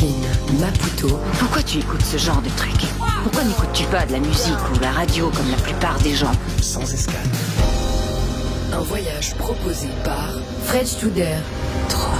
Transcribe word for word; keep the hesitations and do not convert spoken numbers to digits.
Brooklyn, Maputo. Pourquoi tu écoutes ce genre de truc? Pourquoi n'écoutes-tu pas de la musique ou la radio comme la plupart des gens? Sans escale. Un voyage proposé par Fred Studer. Trop